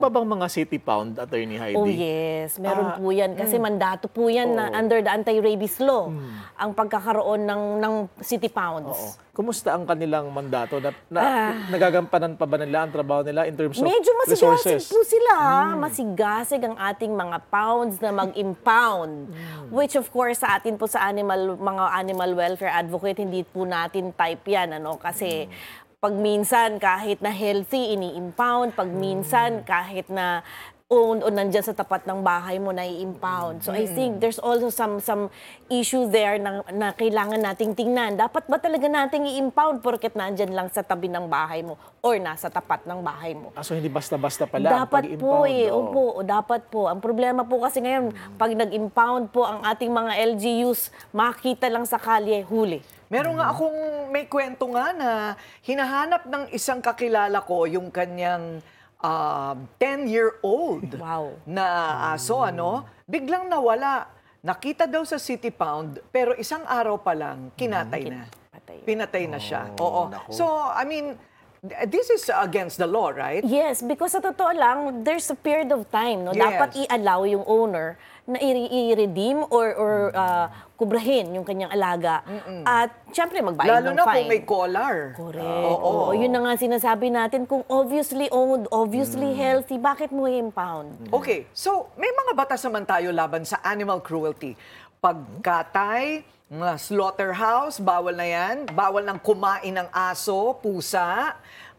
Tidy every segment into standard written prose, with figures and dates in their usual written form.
Pa bang mga city pound, Attorney Heidi? Oh yes, meron po yan. Kasi mandato po yan na under the anti-rabies law ang pagkakaroon ng city pounds. Kumusta ang kanilang mandato? Nagagampanan pa ba nila ang trabaho nila in terms of Medyo masigasig resources? po sila. Masigasig ang ating mga pounds na mag-impound. Which of course sa atin po sa mga animal welfare advocate, hindi po natin type yan. Kasi pag minsan kahit na healthy, ini-impound. Pag minsan kahit na o nandyan sa tapat ng bahay mo na i-impound. So I think there's also some issue there na kailangan nating tingnan. Dapat ba talaga nating i-impound porket nandyan lang sa tabi ng bahay mo or nasa tapat ng bahay mo? So hindi basta-basta pala dapat ang po pag-impound? Opo, dapat po. Ang problema po kasi ngayon, pag nag-impound po ang ating mga LGUs, makita lang sa kalye, huli. Meron nga akong may kwento nga na hinahanap ng isang kakilala ko yung kanyang 10-year-old na aso, biglang nawala. Nakita daw sa City Pound, pero isang araw pa lang, kinatay na. Pinatay na siya. Oo. So, I mean, this is against the law, right? Yes, because sa totoo lang, there's a period of time. No? Yes. Dapat i-allow yung owner na i-redeem or kubrahin yung kanyang alaga. At syempre magbayad Lalo ng na fine. kung may collar. Correct. Oo. Yun na nga sinasabi natin, kung obviously owned, obviously healthy, bakit mo i-impound? Okay, so may mga batas naman tayo laban sa animal cruelty. Pagkatay, mga slaughterhouse, bawal na yan. Bawal nang kumain ng aso, pusa,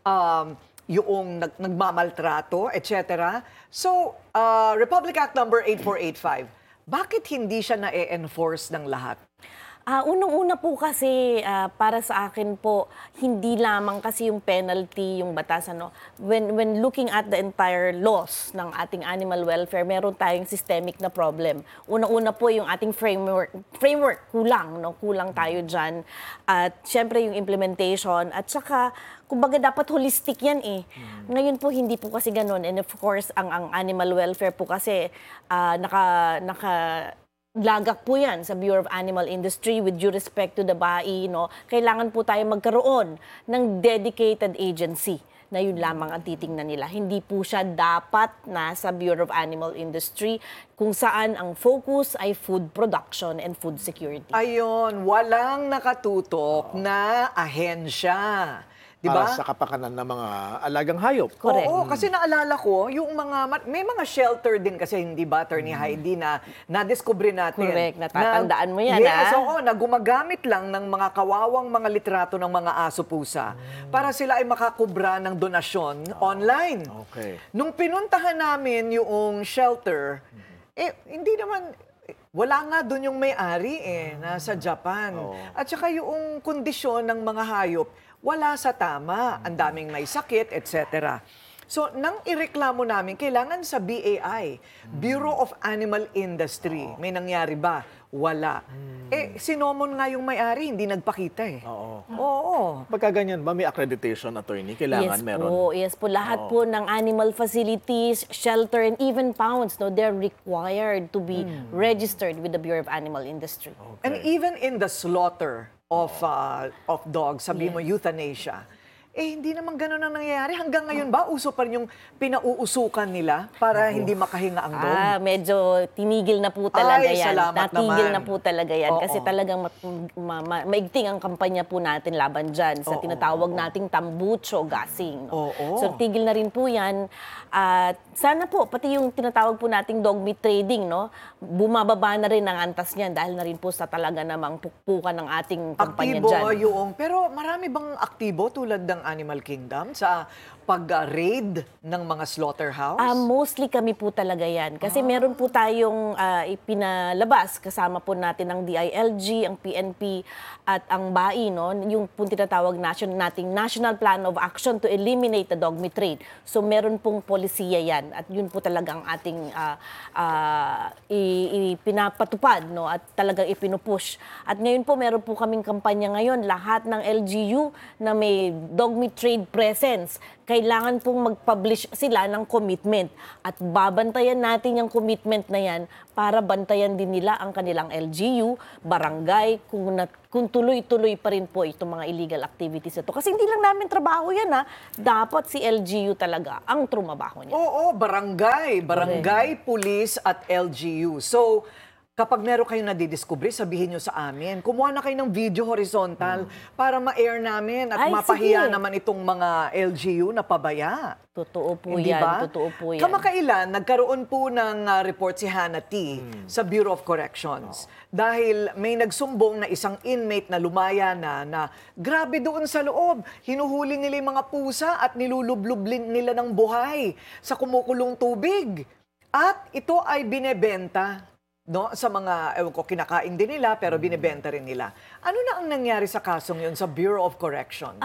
yung nagmamaltrato, etc. So, Republic Act number 8485, bakit hindi siya na-enforce ng lahat? Unang-una po kasi para sa akin po, hindi lamang kasi yung penalty, yung batas. When looking at the entire laws ng ating animal welfare, meron tayong systemic na problem. Unang-una po yung ating framework kulang. Kulang tayo dyan. At syempre yung implementation. At saka, kumbaga dapat holistic yan eh. Ngayon po, hindi po kasi ganun. And of course, ang animal welfare po kasi lagak po yan sa Bureau of Animal Industry with due respect to the BAI, kailangan po tayo magkaroon ng dedicated agency na yun lamang ang titingnan nila. Hindi po siya dapat nasa Bureau of Animal Industry kung saan ang focus ay food production and food security. Ayun, walang nakatutok na ahensya. Diba? Para sa kapakanan ng mga alagang hayop. Correct. Oo, kasi naalala ko, yung may mga shelter din kasi, hindi ba, Attorney Heidi, na nadiskubre natin. Correct, natatandaan mo yan, Yes, oo, na gumagamit lang ng mga kawawang mga litrato ng mga aso-pusa para sila ay makakubra ng donasyon online. Okay. Nung pinuntahan namin yung shelter, hindi naman... Wala nga doon yung may-ari nasa Japan. At saka yung kondisyon ng mga hayop, wala sa tama. Ang daming may sakit, etc. So, nang ireklamo namin, kailangan sa BAI, Bureau of Animal Industry. May nangyari ba? Wala. Sinomon nga yung may-ari, hindi nagpakita Oo. Pagka ganyan ba, may accreditation, Attorney? Kailangan meron? Yes po. Lahat po ng animal facilities, shelter, and even pounds, they're required to be registered with the Bureau of Animal Industry. Okay. And even in the slaughter of dogs, sabi mo euthanasia, hindi naman ganun ang nangyayari. Hanggang ngayon ba, uso pa rin yung pinauusukan nila para hindi makahinga ang dog? Medyo tinigil na po talaga Ay, yan. salamat Natigil naman. na po talaga yan. Oo. Kasi talagang maigting ang kampanya po natin laban dyan sa tinatawag nating tambucho gasing. So tigil na rin po yan. At sana po, pati yung tinatawag po nating dog meat trading, bumababa na rin ang antas niyan dahil na rin po sa talaga namang pukpukan ng ating kampanya dyan. Aktibo pero marami bang aktibo tulad ng Animal Kingdom sa pag-raid ng mga slaughterhouse? Mostly kami po talaga yan. Kasi meron po tayong ipinalabas. Kasama po natin ang DILG, ang PNP, at ang BAI, yung po tinatawag nating National Plan of Action to Eliminate the Dog Meat Trade. So meron pong polisiya yan. At yun po talagang ating pinapatupad, at talagang ipinupush. At ngayon po meron po kaming kampanya ngayon. Lahat ng LGU na may dog Dogme Trade Presence. Kailangan pong mag-publish sila ng commitment. At babantayan natin yung commitment na yan para bantayan din nila ang kanilang LGU, barangay, kung tuloy-tuloy pa rin po itong mga illegal activities ito. Kasi hindi lang namin trabaho yan, ha. Dapat si LGU talaga ang trumabaho niya. Oo, barangay, pulis at LGU. So, kapag meron kayong nadidiscovery, sabihin nyo sa amin. Kumuha na kayo ng video horizontal para ma-air namin at Ay, mapahiya sige. naman itong mga LGU na pabaya. Totoo po Hindi yan. ba? Totoo po yan. Kamakailan, nagkaroon po ng report si Hannah T. sa Bureau of Corrections. Dahil may nagsumbong na isang inmate na lumaya na grabe doon sa loob. Hinuhuli nila yung mga pusa at nilulublob nila ng buhay sa kumukulong tubig. At ito ay binebenta. No, sa mga, ewan ko, kinakain din nila pero binebenta rin nila. Ano na ang nangyari sa kasong yun sa Bureau of Corrections?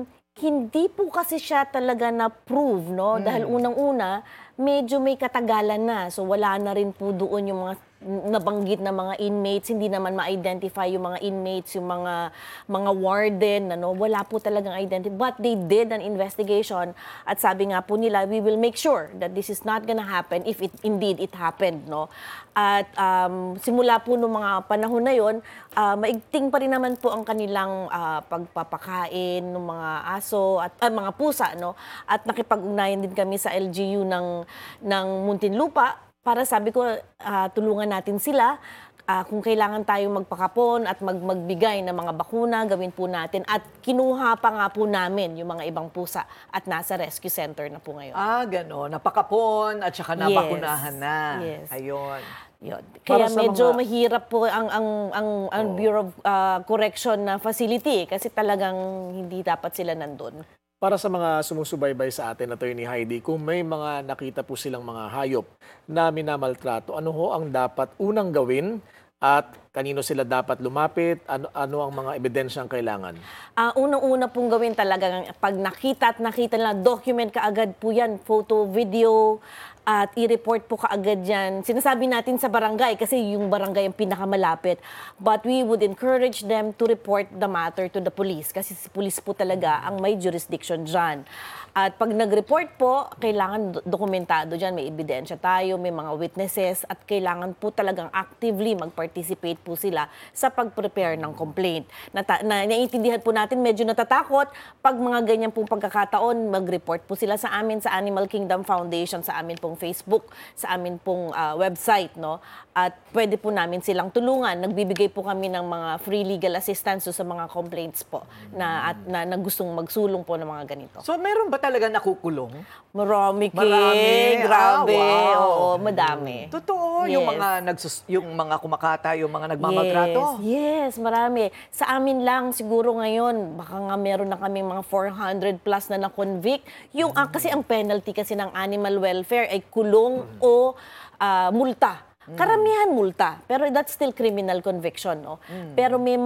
Hindi po kasi siya talaga na-prove, no? Dahil unang-una, medyo may katagalan na. So wala na rin po doon yung mga nabanggit na mga inmates, hindi naman ma-identify yung mga inmates, yung mga warden, ano, wala po talagang identity. But they did an investigation at sabi nga po nila, we will make sure that this is not gonna happen if it indeed it happened, no? At simula po nung mga panahon na yon, maigting pa rin naman po ang kanilang pagpapakain ng mga aso at mga pusa, no? At nakipag-ugnayan din kami sa LGU ng Muntinlupa para sabi ko, tulungan natin sila. Kung kailangan tayong magpakapon at magbigay ng mga bakuna, gawin po natin. At kinuha pa nga po namin yung mga ibang pusa at nasa rescue center na po ngayon. Gano'n. Napakapon at saka nabakunahan na. Yes. Ayun. Yun. Para Kaya sa medyo mga- mahirap po ang Bureau of Correction na facility kasi talagang hindi dapat sila nandun. Para sa mga sumusubaybay sa atin, Attorney Heidi, kung may mga nakita po silang mga hayop na minamaltrato, ano ho ang dapat unang gawin at kanino sila dapat lumapit? Ano ang mga ebidensyang kailangan? Unang-una pong gawin talaga, pag nakita nila, document kaagad po yan, photo, video, at i-report po kaagad yan. Sinasabi natin sa barangay kasi yung barangay ang pinakamalapit. But we would encourage them to report the matter to the police kasi si police po talaga ang may jurisdiction dyan. At pag nag-report po, kailangan dokumentado dyan, may ebidensya tayo, may mga witnesses, at kailangan po talagang actively mag-participate po sila sa pag-prepare ng complaint. Naiintindihan po natin, medyo natatakot, pag mga ganyan pong pagkakataon, mag-report po sila sa amin, sa Animal Kingdom Foundation, sa amin pong Facebook, sa amin pong website, no? At pwede po namin silang tulungan. Nagbibigay po kami ng mga free legal assistance sa mga complaints po na gustong magsulong po ng mga ganito. So, meron ba talaga nakukulong? Marami, Marami. grabe. Wow. Oo, madami. Totoo, Yes. yung mga kumakata, yung mga nagmamaltrato. Yes, marami. Sa amin lang siguro ngayon, baka nga meron na kaming mga 400 plus na na-convict. Yung, kasi ang penalty kasi ng animal welfare ay kulong o multa. Karamihan multa, pero that's still criminal conviction, no? Pero may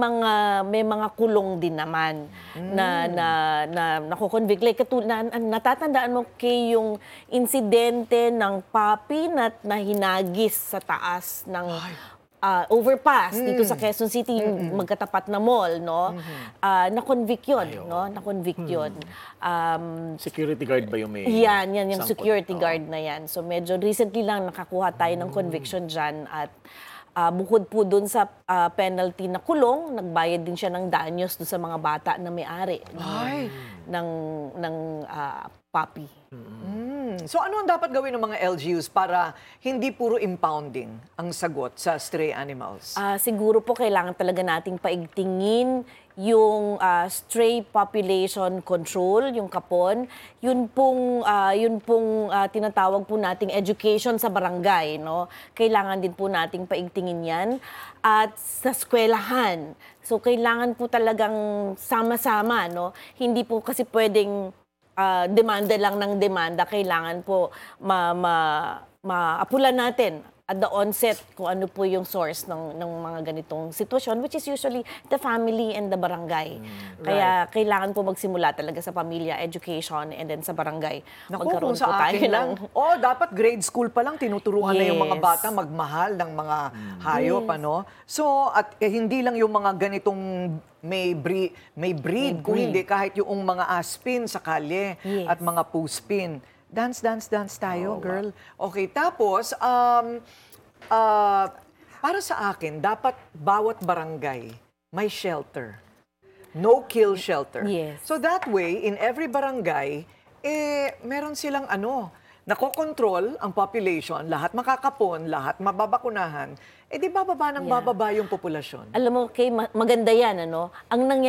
mga kulong din naman na nako-convict. Like natatandaan mo kay yung insidente ng puppy na hinagis sa taas ng overpass dito sa Quezon City, yung magkatapat na mall, no? Na-convict yun, no? Na-convict yun. Security guard ba yung may Yan, yung sangkot? security guard na yan. So medyo recently lang nakakuha tayo ng conviction dyan at bukod po dun sa penalty na kulong, nagbayad din siya ng danyos dun sa mga bata na may-ari ng puppy. So, ano ang dapat gawin ng mga LGUs para hindi puro impounding ang sagot sa stray animals? Siguro po kailangan talaga nating paigtingin yung stray population control, yung kapon. Yun pong tinatawag po nating education sa barangay, no? Kailangan din po nating paigtingin yan. At sa eskwelahan. So kailangan po talagang sama-sama, no? Hindi po kasi pwedeng demanda lang ng demanda, kailangan po maapulan natin at the onset kung ano po yung source ng mga ganitong sitwasyon, which is usually the family and the barangay. Kaya kailangan po magsimula talaga sa pamilya, education, and then sa barangay. Naku, Magkaroon kung sa po tayo akin lang, dapat grade school pa lang tinuturuan na yung mga Yes. bata magmahal ng mga hayop, ano? So, at hindi lang yung mga ganitong may breed, kung hindi kahit yung mga aspin sa kalye Yes. at mga puspin. Dance tayo, girl. Okay, tapos, para sa akin, dapat bawat barangay may shelter. No-kill shelter. Yes. So that way, in every barangay, meron silang nakokontrol ang population, lahat makakapon, lahat mababakunahan, di bababa ng bababa yung populasyon. Alam mo, Kay, maganda yan, ano? Ang nangyayari